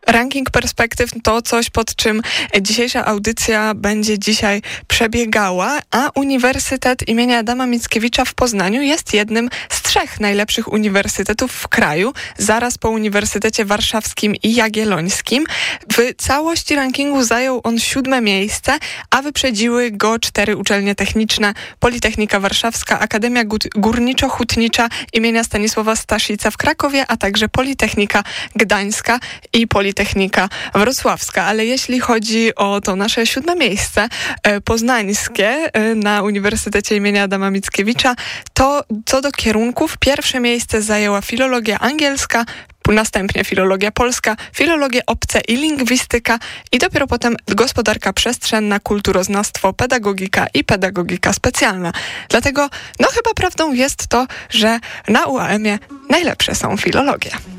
Ranking perspektyw to coś, pod czym dzisiejsza audycja będzie dzisiaj przebiegała, a Uniwersytet imienia Adama Mickiewicza w Poznaniu jest jednym z 3 najlepszych uniwersytetów w kraju, zaraz po Uniwersytecie Warszawskim i Jagiellońskim. W całości rankingu zajął on 7. miejsce, a wyprzedziły go 4 uczelnie techniczne: Politechnika Warszawska, Akademia Górniczo-Hutnicza imienia Stanisława Staszica w Krakowie, a także Politechnika Gdańska i Politechnika Wrocławska. Ale jeśli chodzi o to nasze 7. miejsce poznańskie na Uniwersytecie imienia Adama Mickiewicza, to co do kierunków, pierwsze miejsce zajęła filologia angielska, następnie filologia polska, filologie obce i lingwistyka i dopiero potem gospodarka przestrzenna, kulturoznawstwo, pedagogika i pedagogika specjalna. Dlatego chyba prawdą jest to, że na UAM-ie najlepsze są filologie.